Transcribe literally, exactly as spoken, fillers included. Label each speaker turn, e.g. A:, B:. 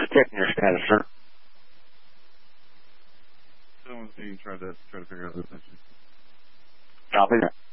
A: checking your status, sir.
B: Someone's being tried to try to figure out this issue.
A: Copy that.